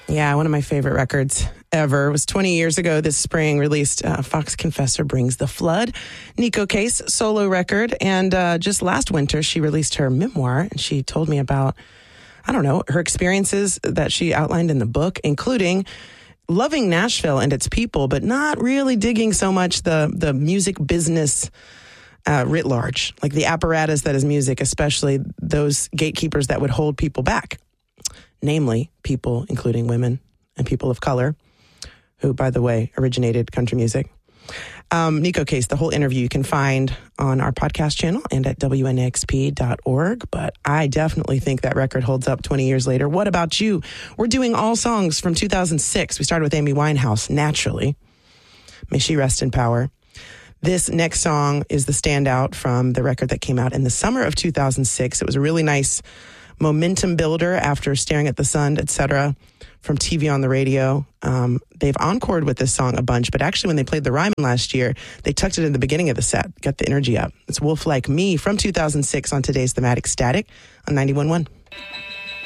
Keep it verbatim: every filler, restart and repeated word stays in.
Yeah, one of my favorite records ever. It was twenty years ago this spring, released uh, Fox Confessor Brings the Flood, Neko Case solo record. And uh, just last winter, she released her memoir, and she told me about, I don't know, her experiences that she outlined in the book, including loving Nashville and its people, but not really digging so much the, the music business uh, writ large, like the apparatus that is music, especially those gatekeepers that would hold people back. Namely, people, including women and people of color, who, by the way, originated country music. Um, Neko Case, the whole interview you can find on our podcast channel and at W N X P dot org. But I definitely think that record holds up twenty years later. What about you? We're doing all songs from two thousand six. We started with Amy Winehouse, naturally. May she rest in power. This next song is the standout from the record that came out in the summer of two thousand six. It was a really nice momentum builder after Staring at the Sun, et cetera, from T V on the radio. Um, they've encored with this song a bunch, but actually when they played the Ryman last year, they tucked it in the beginning of the set, got the energy up. It's Wolf Like Me from two thousand six on today's Thematic Static on ninety-one point one.